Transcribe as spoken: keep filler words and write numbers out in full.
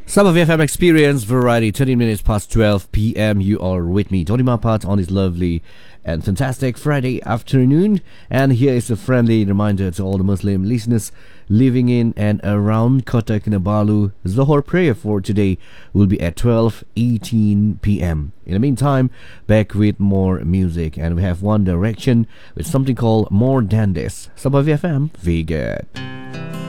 Some of F M Experience Variety, thirteen minutes past twelve p m. You are with me, Tony Mapat, on this lovely and fantastic Friday afternoon. And here is a friendly reminder to all the Muslim listeners living in and around Kota Kinabalu. Zohor prayer for today will be at twelve eighteen p m. In the meantime, back with more music. And we have One Direction with something called More Than This. Some of F M, very good.